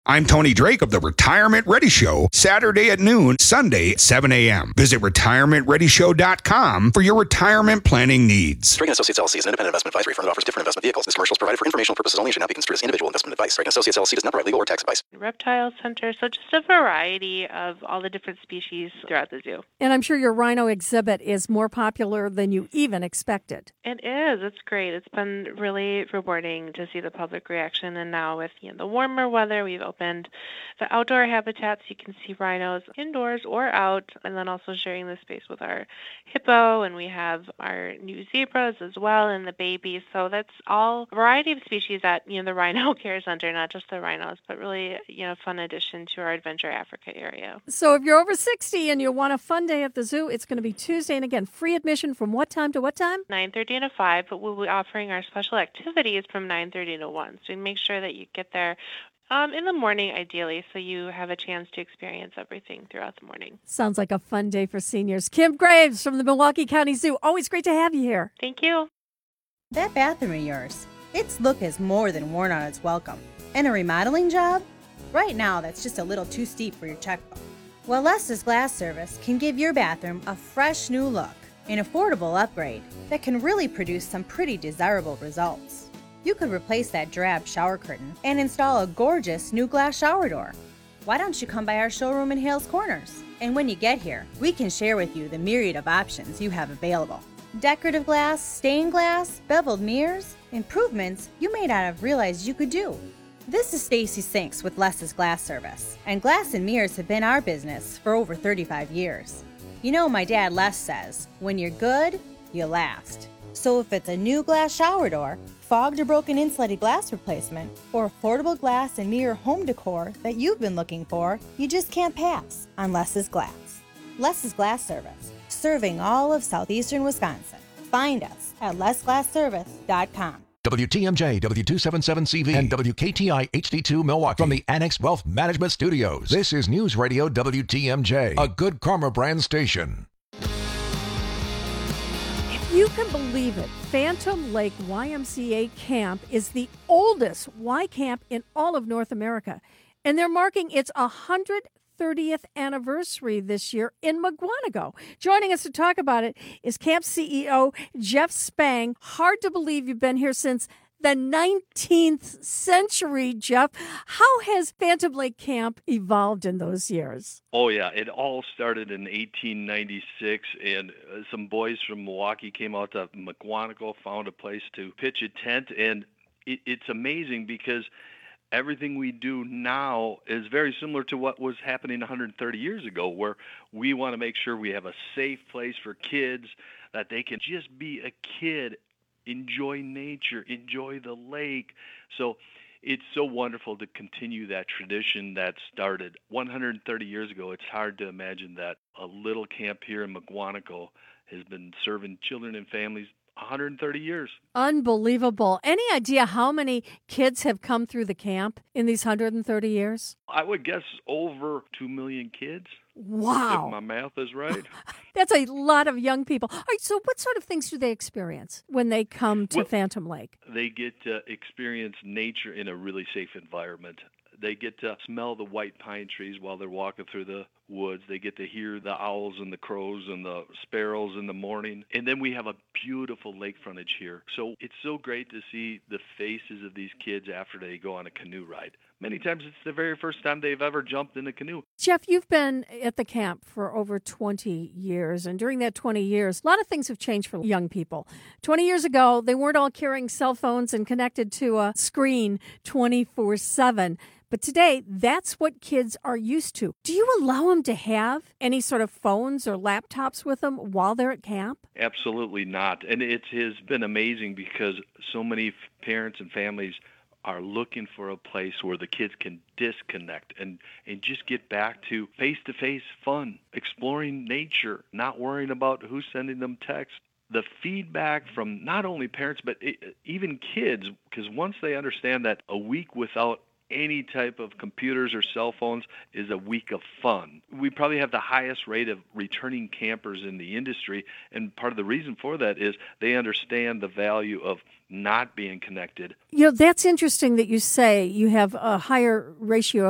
I'm Tony Drake of the Retirement Ready Show, Saturday at noon, Sunday at 7 a.m. Visit retirementreadyshow.com for your retirement planning needs. Dragon Associates LLC is an independent investment advisory firm that offers different investment vehicles. This commercial is provided for informational purposes only and should not be construed as individual investment advice. Dragon Associates LLC does not provide legal or tax advice. Reptile center, so just a variety of all the different species throughout the zoo. And I'm sure your rhino exhibit is more popular than you even expected. It is. It's great. It's been really rewarding to see the public reaction. And now with the warmer weather, we've opened the outdoor habitats. You can see rhinos indoors or out, and then also sharing the space with our hippo, and we have our new zebras as well, and the babies. So that's all a variety of species at the Rhino Care Center, not just the rhinos, but really fun addition to our Adventure Africa area. So if you're over 60 and you want a fun day at the zoo, it's going to be Tuesday, and again, free admission from what time to what time? 9:30 to 5, but we'll be offering our special activities from 9:30 to 1. So make sure that you get there in the morning, ideally, so you have a chance to experience everything throughout the morning. Sounds like a fun day for seniors. Kim Graves from the Milwaukee County Zoo. Always great to have you here. Thank you. That bathroom of yours, its look has more than worn out its welcome. And a remodeling job? Right now, that's just a little too steep for your checkbook. Well, Lester's Glass Service can give your bathroom a fresh new look, an affordable upgrade that can really produce some pretty desirable results. You could replace that drab shower curtain and install a gorgeous new glass shower door. Why don't you come by our showroom in Hales Corners? And when you get here, we can share with you the myriad of options you have available. Decorative glass, stained glass, beveled mirrors, improvements you may not have realized you could do. This is Stacy Sinks with Les's Glass Service, and glass and mirrors have been our business for over 35 years. My dad Les says, when you're good, you last. So if it's a new glass shower door, fogged or broken insulated glass replacement, or affordable glass and mirror home decor that you've been looking for, you just can't pass on Les's Glass. Les's Glass Service, serving all of southeastern Wisconsin. Find us at lesglassservice.com. WTMJ, W277CV, and WKTI HD2 Milwaukee from the Annex Wealth Management Studios. This is News Radio WTMJ, a Good Karma brand station. You can believe it. Phantom Lake YMCA Camp is the oldest Y camp in all of North America, and they're marking its 130th anniversary this year in Mukwonago. Joining us to talk about it is camp CEO Jeff Spang. Hard to believe you've been here since the 19th century, Jeff. How has Phantom Lake Camp evolved in those years? Oh, yeah. It all started in 1896, and some boys from Milwaukee came out to Mukwonago, found a place to pitch a tent, and it's amazing because everything we do now is very similar to what was happening 130 years ago, where we want to make sure we have a safe place for kids, that they can just be a kid, enjoy nature, enjoy the lake. So it's so wonderful to continue that tradition that started 130 years ago. It's hard to imagine that a little camp here in Mukwonago has been serving children and families 130 years. Unbelievable. Any idea how many kids have come through the camp in these 130 years? I would guess over 2 million kids. Wow. If my math is right. That's a lot of young people. All right, so what sort of things do they experience when they come to Phantom Lake? They get to experience nature in a really safe environment. They get to smell the white pine trees while they're walking through the woods. They get to hear the owls and the crows and the sparrows in the morning. And then we have a beautiful lake frontage here. So it's so great to see the faces of these kids after they go on a canoe ride. Many times it's the very first time they've ever jumped in a canoe. Jeff, you've been at the camp for over 20 years, and during that 20 years, a lot of things have changed for young people. 20 years ago, they weren't all carrying cell phones and connected to a screen 24/7. But today, that's what kids are used to. Do you allow them to have any sort of phones or laptops with them while they're at camp? Absolutely not. And it has been amazing because so many parents and families are looking for a place where the kids can disconnect and just get back to face-to-face fun, exploring nature, not worrying about who's sending them texts. The feedback from not only parents but even kids, because once they understand that a week without any type of computers or cell phones is a week of fun. We probably have the highest rate of returning campers in the industry, and part of the reason for that is they understand the value of not being connected. That's interesting that you say you have a higher ratio